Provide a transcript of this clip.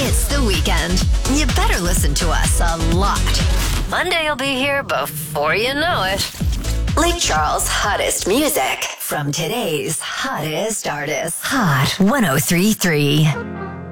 It's the weekend. You better listen to us a lot. Monday will be here before you know it. Lake Charles' hottest music from today's hottest artists. Hot 103.3.